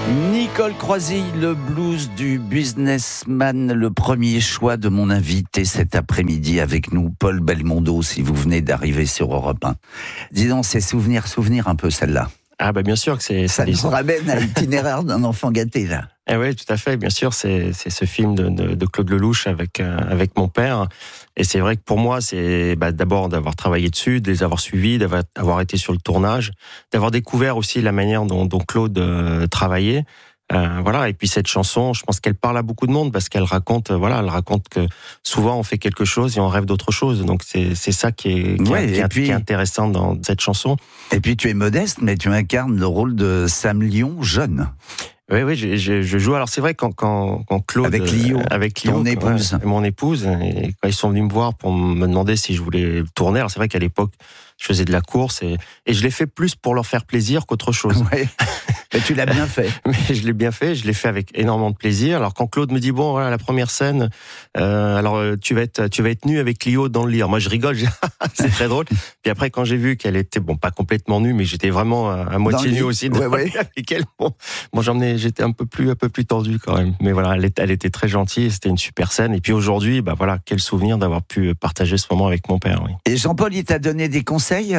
Nicole Croisille, le blues du businessman, le premier choix de mon invité cet après-midi avec nous, Paul Belmondo, si vous venez d'arriver sur Europe 1. Dis donc, c'est souvenir un peu celle-là. Ah bah bien sûr que c'est... Ça nous ramène à l'itinéraire d'un enfant gâté, là. Eh oui, tout à fait, bien sûr, c'est ce film de Claude Lelouch avec mon père. Et c'est vrai que pour moi, c'est d'abord d'avoir travaillé dessus, de les avoir suivis, d'avoir été sur le tournage, d'avoir découvert aussi la manière dont Claude travaillait. Voilà, et puis cette chanson, je pense qu'elle parle à beaucoup de monde parce qu'elle raconte, elle raconte que souvent on fait quelque chose et on rêve d'autre chose. Donc c'est ça qui est intéressant dans cette chanson. Et puis tu es modeste, mais tu incarnes le rôle de Sam Lyon jeune. Oui, je joue. Alors c'est vrai quand Claude avec Lio, ton épouse, mon épouse, et quand ils sont venus me voir pour me demander si je voulais tourner. Alors c'est vrai qu'à l'époque je faisais de la course et je l'ai fait plus pour leur faire plaisir qu'autre chose. Ouais. Et tu l'as bien fait. Mais je l'ai bien fait, je l'ai fait avec énormément de plaisir. Alors quand Claude me dit bon voilà la première scène, tu vas être nue avec Clio dans le lit. Alors, moi je rigole, c'est très drôle. Puis après quand j'ai vu qu'elle était pas complètement nue, mais j'étais vraiment à moitié nue aussi avec elle. J'étais un peu plus tendu quand même. Mais voilà, elle était très gentille, c'était une super scène. Et puis aujourd'hui, quel souvenir d'avoir pu partager ce moment avec mon père. Oui. Et Jean-Paul, il t'a donné des conseils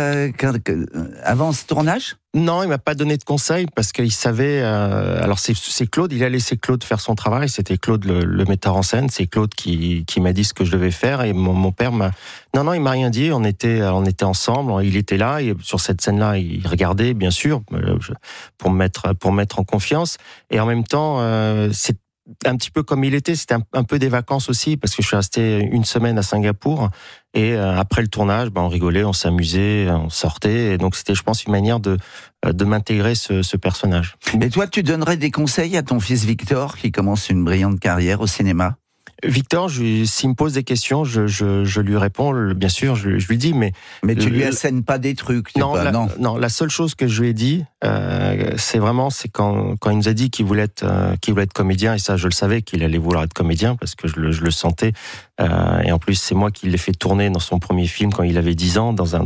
avant ce tournage ? Non, il m'a pas donné de conseils parce qu'il savait. Alors c'est Claude, il a laissé Claude faire son travail. C'était Claude le metteur en scène. C'est Claude qui m'a dit ce que je devais faire et mon père m'a. Non, il m'a rien dit. On était ensemble. Il était là et sur cette scène-là, il regardait bien sûr pour me mettre en confiance. Et en même temps, c'est un petit peu comme il était. C'était un peu des vacances aussi parce que je suis resté une semaine à Singapour. Et après le tournage, on rigolait, on s'amusait, on sortait. Et donc c'était, je pense, une manière de m'intégrer ce personnage. Mais toi, tu donnerais des conseils à ton fils Victor qui commence une brillante carrière au cinéma ? Victor, s'il me pose des questions, je lui réponds, bien sûr, je lui dis, mais tu lui assènes pas des trucs, non, la seule chose que je lui ai dit, c'est quand il nous a dit qu'il voulait être comédien, et ça, je le savais qu'il allait vouloir être comédien parce que je le sentais. Et en plus, c'est moi qui l'ai fait tourner dans son premier film quand il avait 10 ans, dans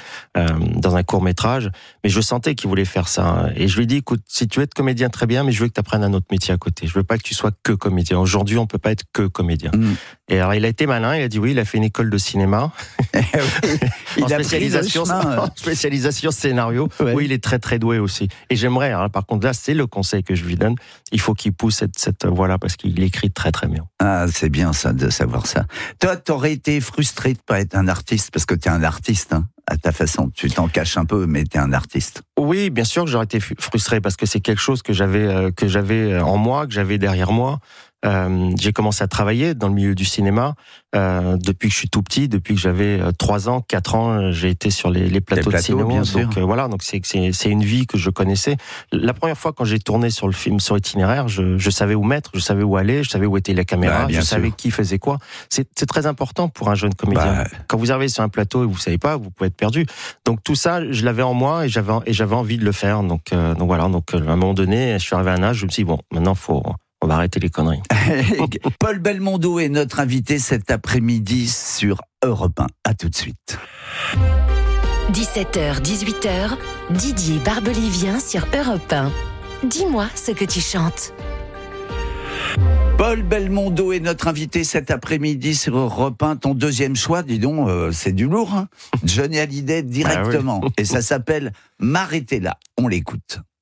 un court-métrage. Mais je sentais qu'il voulait faire ça. Et je lui ai dit, écoute, si tu veux être comédien, très bien, mais je veux que tu apprennes un autre métier à côté. Je veux pas que tu sois que comédien. Aujourd'hui, on peut pas être que comédien. Et alors, il a été malin, il a dit oui, il a fait une école de cinéma. Il en spécialisation scénario. Ouais. Oui, il est très, très doué aussi. Et j'aimerais, par contre, là, c'est le conseil que je lui donne. Il faut qu'il pousse cette voie-là parce qu'il écrit très, très bien. Ah, c'est bien ça, de savoir ça. Toi, t'aurais été frustré de pas être un artiste parce que t'es un artiste, hein, à ta façon. Tu t'en caches un peu, mais t'es un artiste. Oui, bien sûr que j'aurais été frustré parce que c'est quelque chose que j'avais en moi, que j'avais derrière moi. J'ai commencé à travailler dans le milieu du cinéma depuis que je suis tout petit, depuis que j'avais 3 ans, 4 ans, j'ai été sur les plateaux de cinéma. Donc c'est une vie que je connaissais. La première fois quand j'ai tourné sur le film sur Itinéraire, je savais où mettre, je savais où aller, je savais où était la caméra, je savais qui faisait quoi. C'est très important pour un jeune comédien. Quand vous arrivez sur un plateau et vous savez pas, vous pouvez être perdu. Donc tout ça, je l'avais en moi et j'avais envie de le faire. Donc voilà. Donc à un moment donné, je suis arrivé à un âge, je me suis dit maintenant on va arrêter les conneries. Paul Belmondo est notre invité cet après-midi sur Europe 1. À tout de suite. 17h, 18h, Didier Barbelivien sur Europe 1. Dis-moi ce que tu chantes. Paul Belmondo est notre invité cet après-midi sur Europe 1. Ton deuxième choix, dis donc, c'est du lourd. Hein. Johnny Hallyday directement. Et ça s'appelle M'arrêter là. On l'écoute.